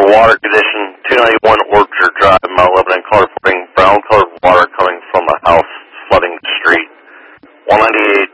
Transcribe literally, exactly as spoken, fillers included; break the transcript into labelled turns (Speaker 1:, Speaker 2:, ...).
Speaker 1: water condition, two ninety-one Orchard Drive, Mount Lebanon, color reporting brown colored water coming from a house flooding the street. one ninety-eight